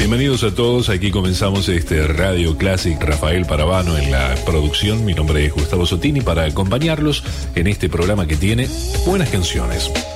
Bienvenidos a todos, aquí comenzamos este Radio Classic, Rafael Paravano en la producción, mi nombre es Gustavo Sotini para acompañarlos en este programa que tiene buenas canciones.